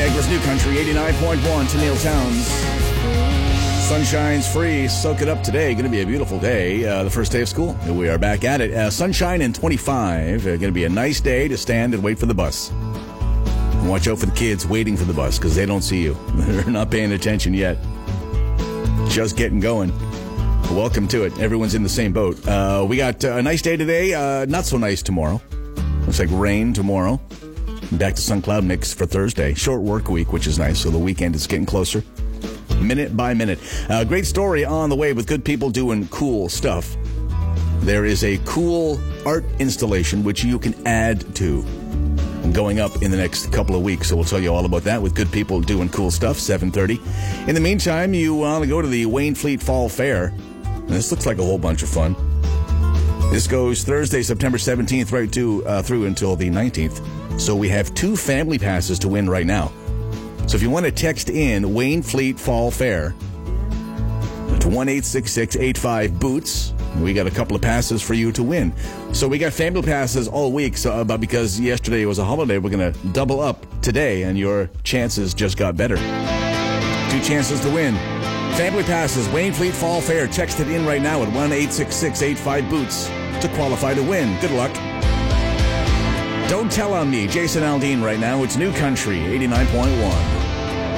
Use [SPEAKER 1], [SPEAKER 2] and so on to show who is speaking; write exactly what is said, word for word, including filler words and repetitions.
[SPEAKER 1] Niagara's New Country, eighty-nine point one to Neil Towns. Sunshine's free. Soak it up today. Going to be a beautiful day. Uh, the first day of school. We are back at it. Uh, sunshine and twenty-five. Uh, going to be a nice day to stand and wait for the bus. And watch out for the kids waiting for the bus because they don't see you. They're not paying attention yet. Just getting going. Welcome to it. Everyone's in the same boat. Uh, we got uh, a nice day today. Uh, not so nice tomorrow. Looks like rain tomorrow. Back to sun cloud mix for Thursday. Short work week, which is nice. So the weekend is getting closer. Minute by minute. Uh, great story on the way with good people doing cool stuff. There is a cool art installation which you can add to going up in the next couple of weeks. So we'll tell you all about that with good people doing cool stuff, seven thirty. In the meantime, you want to go to the Wainfleet Fall Fair. And this looks like a whole bunch of fun. This goes Thursday, September seventeenth, right to, uh, through until the nineteenth. So we have two family passes to win right now. So if you want to text in Wainfleet Fall Fair to one eight six six eight five boots, we got a couple of passes for you to win. So we got family passes all week, so, uh, but because yesterday was a holiday, we're going to double up today, and your chances just got better. Two chances to win. Family passes, Wainfleet Fall Fair. Text it in right now at one eight six six eight five boots to qualify to win. Good luck. Don't tell on me. Jason Aldean right now. It's New Country, eighty-nine point one.